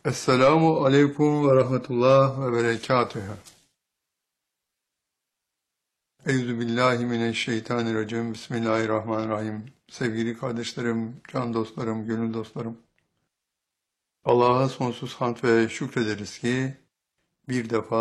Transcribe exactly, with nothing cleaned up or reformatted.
Esselamu aleyküm ve rahmetullah ve berekatühü. Euzubillahimineşşeytanirracim. Bismillahirrahmanirrahim. Sevgili kardeşlerim, can dostlarım, gönül dostlarım. Allah'a sonsuz hamd ve şükrederiz ki bir defa